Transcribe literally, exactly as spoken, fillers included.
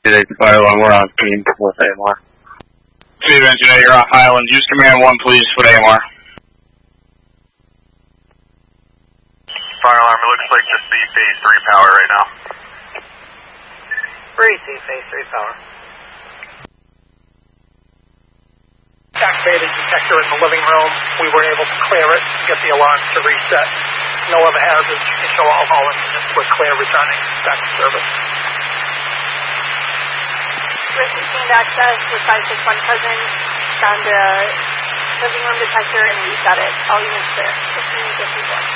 Fire alarm, we're on team with A M R. Chief Engineer, you're off Highland. Use command one, please, with A M R. Fire alarm, it looks like just the phase three power right now. Three C, phase three power. Activated detector in the living room. We were able to clear it, get the alarm to reset. No other hazards. You can show all Holland units we're clear returning back to service. Receiving access with five six one present. Found a living room detector and reset it. All units clear. fifteen fifty-four.